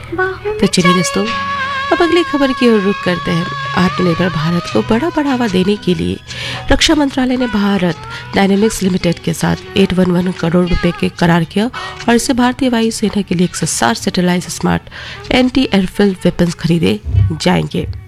तो चलिए दोस्तों, अब अगली खबर की ओर रुख करते हैं। आत्मनिर्भर भारत को बड़ा बढ़ावा देने के लिए रक्षा मंत्रालय ने भारत डायनेमिक्स लिमिटेड के साथ 811 करोड़ रुपए के करार किया और इससे भारतीय वायुसेना के लिए 160 satellite smart anti airfield weapons खरीदे जाएंगे।